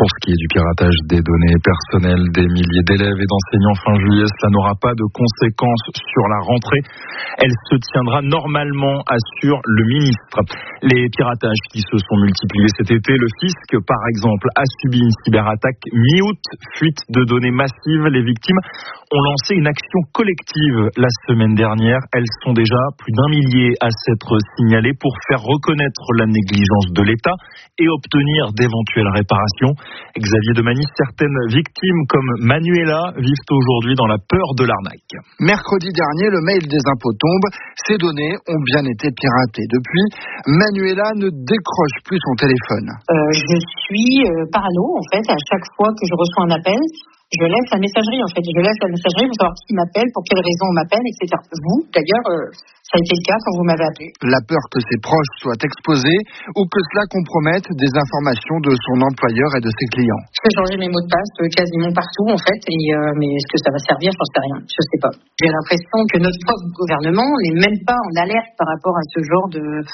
Pour ce qui est du piratage des données personnelles des milliers d'élèves et d'enseignants fin juillet, cela n'aura pas de conséquences sur la rentrée. Elle se tiendra normalement, assure le ministre. Les piratages qui se sont multipliés cet été, le fisc, par exemple, a subi une cyberattaque mi-août, fuite de données massive. Les victimes ont lancé une action collective la semaine dernière. Elles sont déjà plus d'1 millier à s'être signalées pour faire reconnaître la négligence de l'État et obtenir d'éventuelles réparations. Xavier Demany, certaines victimes comme Manuela vivent aujourd'hui dans la peur de l'arnaque. Mercredi dernier, le mail des impôts tombe. Ces données ont bien été piratées. Depuis, Manuela ne décroche plus son téléphone. Je suis parano, en fait. À chaque fois que je reçois un appel, je laisse la messagerie, en fait. Je laisse la messagerie pour savoir qui m'appelle, pour quelle raison on m'appelle, etc. Vous, d'ailleurs, ça a été le cas quand vous m'avez appelé. La peur que ses proches soient exposés ou que cela compromette des informations de son employeur et de ses clients. Je peux changer mes mots de passe quasiment partout, en fait. Mais est-ce que ça va servir? J'en sais rien. Je sais pas. J'ai l'impression que notre propre gouvernement n'est même pas en alerte par rapport à ce genre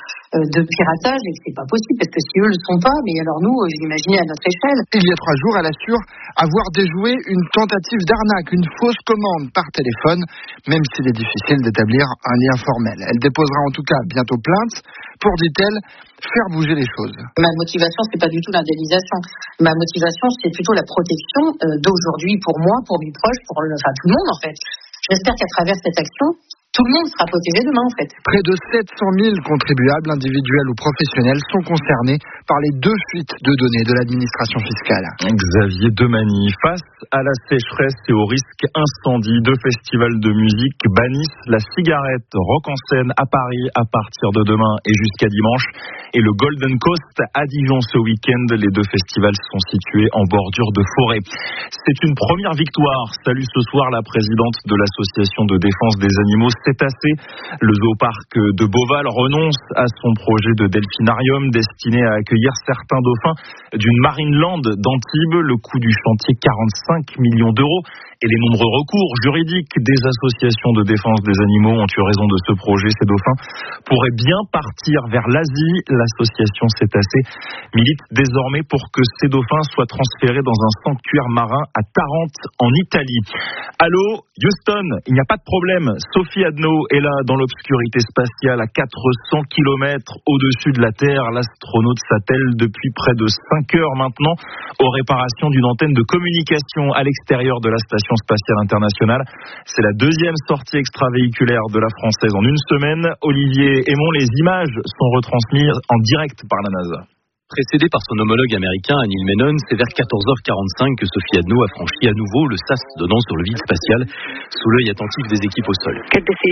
de piratage et que c'est pas possible parce que si eux le sont pas, mais alors nous, imaginez à notre échelle. Il y a 3 jours, elle assure avoir déjoué une tentative d'arnaque, une fausse commande par téléphone, même s'il est difficile d'établir un lien formel. Elle déposera en tout cas bientôt plainte pour, dit-elle, faire bouger les choses. Ma motivation, c'est pas du tout l'indemnisation. Ma motivation, c'est plutôt la protection d'aujourd'hui pour moi, pour mes proches, pour tout le monde en fait. J'espère qu'à travers cette action, tout le monde sera protégé demain, en fait. Près de 700 000 contribuables, individuels ou professionnels, sont concernés par les 2 fuites de données de l'administration fiscale. Xavier Demany, face à la sécheresse et au risque incendie, 2 festivals de musique bannissent la cigarette rock en scène à Paris à partir de demain et jusqu'à dimanche. Et le Golden Coast à Dijon ce week-end. Les 2 festivals sont situés en bordure de forêt. C'est une première victoire. Salue ce soir la présidente de l'association de défense des animaux Cétacés. Le zooparc de Beauval renonce à son projet de delphinarium destiné à accueillir certains dauphins d'une Marineland d'Antibes. Le coût du chantier, 45 millions d'euros. Et les nombreux recours juridiques des associations de défense des animaux ont eu raison de ce projet. Ces dauphins pourraient bien partir vers l'Asie. L'association Cétacés milite désormais pour que ces dauphins soient transférés dans un sanctuaire marin à Tarente, en Italie. Allô, Houston, il n'y a pas de problème. Sophie Adno est là dans l'obscurité spatiale à 400 km au-dessus de la Terre. L'astronaute s'attelle depuis près de 5 heures maintenant aux réparations d'une antenne de communication à l'extérieur de la station spatiale internationale. C'est la 2e sortie extravéhiculaire de la Française en une semaine. Olivier Aymon, les images sont retransmises en direct par la NASA. Précédée par son homologue américain Neil Menon, c'est vers 14h45 que Sophie Adno a franchi à nouveau le sas donnant sur le vide spatial, sous l'œil attentif des équipes au sol.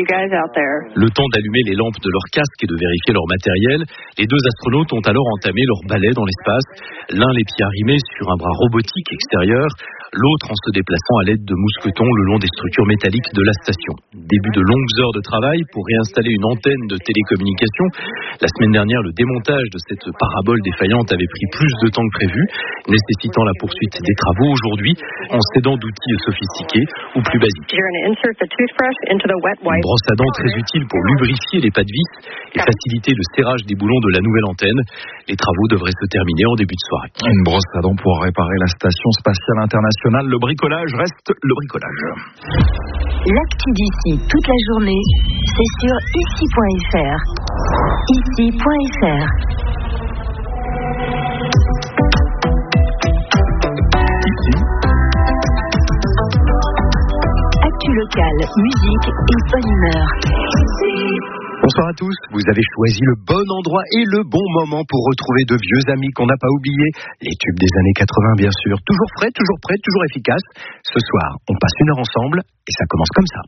Le temps d'allumer les lampes de leur casque et de vérifier leur matériel, les 2 astronautes ont alors entamé leur balai dans l'espace, l'un les pieds arrimés sur un bras robotique extérieur, l'autre en se déplaçant à l'aide de mousquetons le long des structures métalliques de la station. Début de longues heures de travail pour réinstaller une antenne de télécommunication. La semaine dernière, le démontage de cette parabole défaillante avait pris plus de temps que prévu, nécessitant la poursuite des travaux aujourd'hui en s'aidant d'outils sophistiqués ou plus basiques. Une brosse à dents très utile pour lubrifier les pas de vis et faciliter le serrage des boulons de la nouvelle antenne. Les travaux devraient se terminer en début de soirée. Une brosse à dents pour réparer la station spatiale internationale. Le bricolage reste le bricolage. L'actu d'ici toute la journée, c'est sur ici.fr. Ici.fr. Actu locale, musique et bonne humeur. Bonsoir à tous, vous avez choisi le bon endroit et le bon moment pour retrouver de vieux amis qu'on n'a pas oubliés. Les tubes des années 80 bien sûr, toujours frais, toujours prêts, toujours efficaces. Ce soir, on passe 1 heure ensemble et ça commence comme ça.